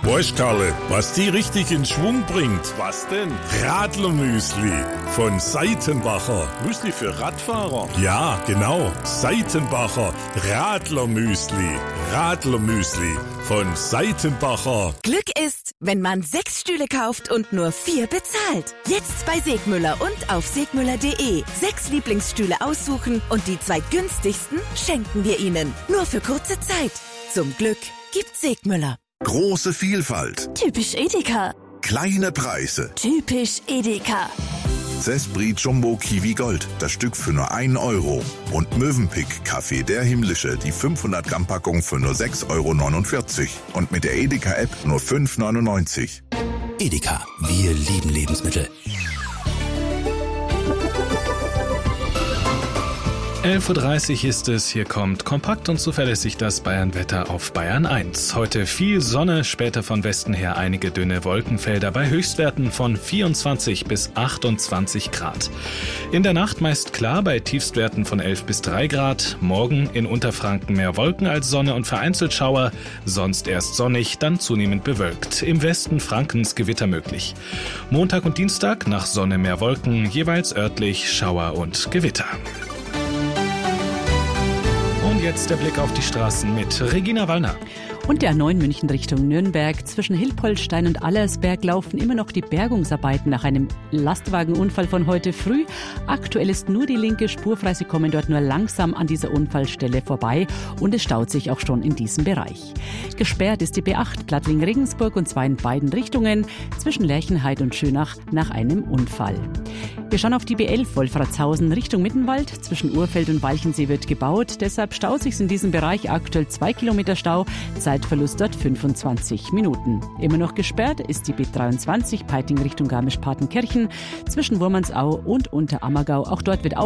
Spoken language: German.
Weißt Karle, was die richtig in Schwung bringt? Was denn? Radlermüsli von Seitenbacher. Müsli für Radfahrer? Ja, genau. Seitenbacher Radlermüsli. Radlermüsli von Seitenbacher. Glück ist, wenn man 6 Stühle kauft und nur 4 bezahlt. Jetzt bei Segmüller und auf segmüller.de. 6 Lieblingsstühle aussuchen und die 2 günstigsten schenken wir Ihnen. Nur für kurze Zeit. Zum Glück gibt Segmüller. Große Vielfalt. Typisch Edeka. Kleine Preise. Typisch Edeka. Zesprit Jumbo Kiwi Gold, das Stück für nur 1 Euro. Und Mövenpick Kaffee der Himmlische, die 500 Gramm Packung für nur 6,49 Euro. Und mit der Edeka-App nur 5,99 €. Edeka, wir lieben Lebensmittel. 11:30 Uhr ist es, hier kommt kompakt und zuverlässig das Bayernwetter auf Bayern 1. Heute viel Sonne, später von Westen her einige dünne Wolkenfelder bei Höchstwerten von 24 bis 28 Grad. In der Nacht meist klar bei Tiefstwerten von 11 bis 3 Grad. Morgen in Unterfranken mehr Wolken als Sonne und vereinzelt Schauer, sonst erst sonnig, dann zunehmend bewölkt. Im Westen Frankens Gewitter möglich. Montag und Dienstag nach Sonne mehr Wolken, jeweils örtlich Schauer und Gewitter. Und jetzt der Blick auf die Straßen mit Regina Wallner. Und der A9 München Richtung Nürnberg. Zwischen Hilpoltstein und Allersberg laufen immer noch die Bergungsarbeiten nach einem Lastwagenunfall von heute früh. Aktuell ist nur die linke Spur frei. Sie kommen dort nur langsam an dieser Unfallstelle vorbei und es staut sich auch schon in diesem Bereich. Gesperrt ist die B8 Plattling-Regensburg und zwar in beiden Richtungen zwischen Lerchenheid und Schönach nach einem Unfall. Wir schauen auf die B11 Wolfratshausen Richtung Mittenwald. Zwischen Urfeld und Walchensee wird gebaut. Deshalb staut sich in diesem Bereich aktuell 2 Kilometer Stau. Zeitverlust dort 25 Minuten. Immer noch gesperrt ist die B23 Peiting Richtung Garmisch-Partenkirchen zwischen Wurmansau und Unterammergau. Auch dort wird